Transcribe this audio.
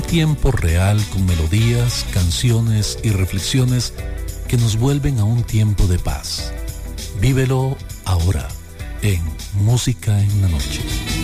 tiempo real con melodías, canciones y reflexiones que nos vuelven a un tiempo de paz. Vívelo ahora en Música en la Noche.